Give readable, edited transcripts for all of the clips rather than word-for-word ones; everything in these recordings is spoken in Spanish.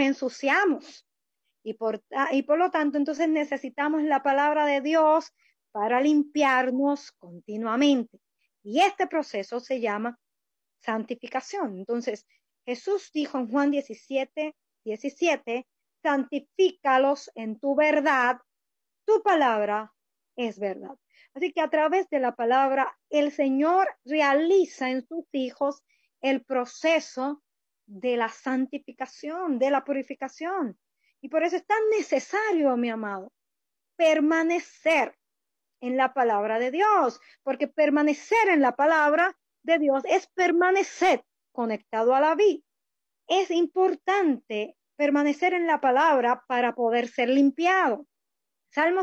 ensuciamos. Y por lo tanto, entonces necesitamos la palabra de Dios para limpiarnos continuamente. Y este proceso se llama santificación. Entonces, Jesús dijo en Juan 17, santifícalos en tu verdad, tu palabra es verdad. Así que a través de la palabra, el Señor realiza en sus hijos el proceso de la santificación, de la purificación. Y por eso es tan necesario, mi amado, permanecer en la palabra de Dios, porque permanecer en la palabra de Dios es permanecer conectado a la vida. Es importante permanecer en la palabra para poder ser limpiado. Salmo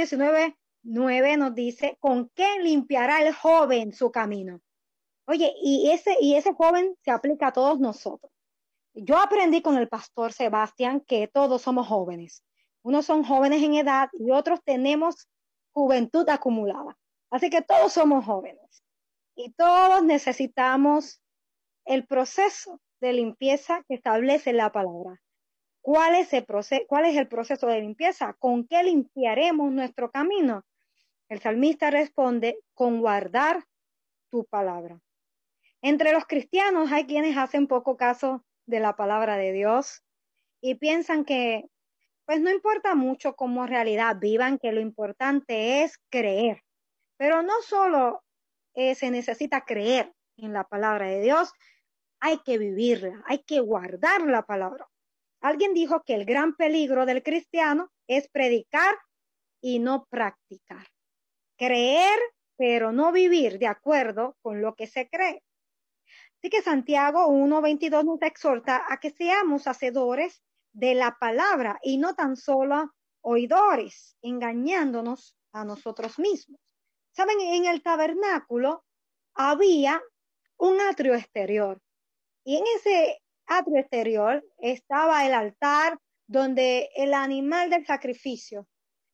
119:9 nos dice, ¿con qué limpiará el joven su camino? Oye, y ese joven se aplica a todos nosotros. Yo aprendí con el pastor Sebastián que todos somos jóvenes. Unos son jóvenes en edad y otros tenemos juventud acumulada. Así que todos somos jóvenes y todos necesitamos el proceso de limpieza que establece la palabra. ¿Cuál es el proceso de limpieza? ¿Con qué limpiaremos nuestro camino? El salmista responde, con guardar tu palabra. Entre los cristianos hay quienes hacen poco caso de la palabra de Dios y piensan que pues no importa mucho cómo en realidad vivan, que lo importante es creer. Pero no solo se necesita creer en la palabra de Dios, hay que vivirla, hay que guardar la palabra. Alguien dijo que el gran peligro del cristiano es predicar y no practicar. Creer, pero no vivir de acuerdo con lo que se cree. Así que Santiago 1:22 nos exhorta a que seamos hacedores de la palabra y no tan solo oidores, engañándonos a nosotros mismos. Saben, en el tabernáculo había un atrio exterior y en ese atrio exterior estaba el altar donde el animal del sacrificio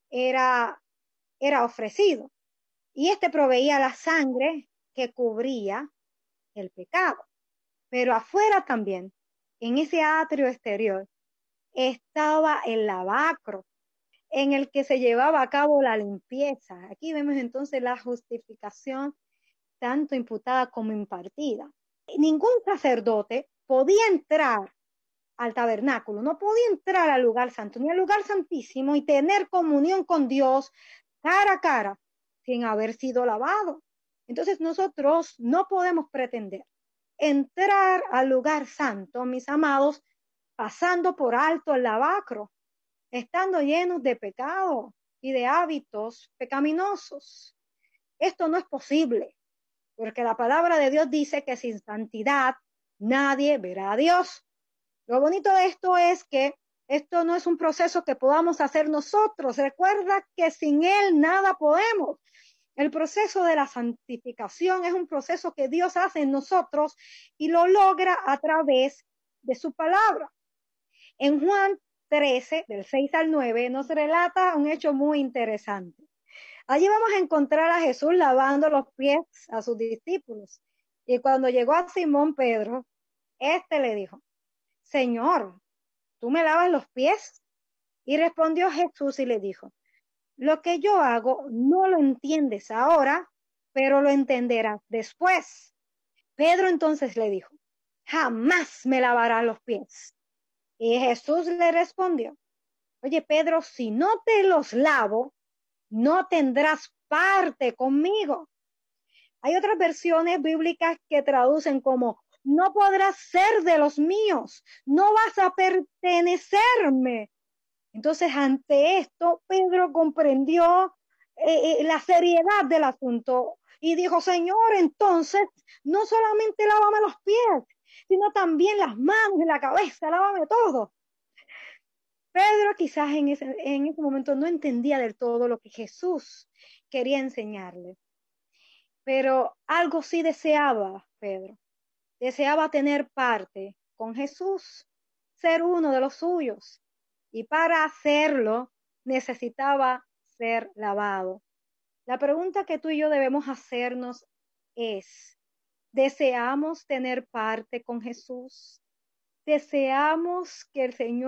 era ofrecido y este proveía la sangre que cubría el pecado. Pero afuera también, en ese atrio exterior, estaba el lavacro en el que se llevaba a cabo la limpieza. Aquí vemos entonces la justificación tanto imputada como impartida. Ningún sacerdote podía entrar al tabernáculo, no podía entrar al lugar santo ni al lugar santísimo y tener comunión con Dios cara a cara sin haber sido lavado. Entonces nosotros no podemos pretender entrar al lugar santo, mis amados, pasando por alto el lavacro, estando llenos de pecado y de hábitos pecaminosos. Esto no es posible, porque la palabra de Dios dice que sin santidad nadie verá a Dios. Lo bonito de esto es que esto no es un proceso que podamos hacer nosotros. Recuerda que sin Él nada podemos. El proceso de la santificación es un proceso que Dios hace en nosotros y lo logra a través de su palabra. En Juan 13, del 6 al 9, nos relata un hecho muy interesante. Allí vamos a encontrar a Jesús lavando los pies a sus discípulos. Y cuando llegó a Simón Pedro, este le dijo, Señor, ¿tú me lavas los pies? Y respondió Jesús y le dijo, lo que yo hago no lo entiendes ahora, pero lo entenderás después. Pedro entonces le dijo, jamás me lavarás los pies. Y Jesús le respondió, oye Pedro, si no te los lavo, no tendrás parte conmigo. Hay otras versiones bíblicas que traducen como, no podrás ser de los míos, no vas a pertenecerme. Entonces, ante esto, Pedro comprendió la seriedad del asunto y dijo, Señor, entonces, no solamente lávame los pies, sino también las manos y la cabeza, lávame todo. Pedro quizás en ese momento no entendía del todo lo que Jesús quería enseñarle, pero algo sí deseaba Pedro. Deseaba tener parte con Jesús, ser uno de los suyos. Y para hacerlo necesitaba ser lavado. La pregunta que tú y yo debemos hacernos es, ¿deseamos tener parte con Jesús? ¿Deseamos que el Señor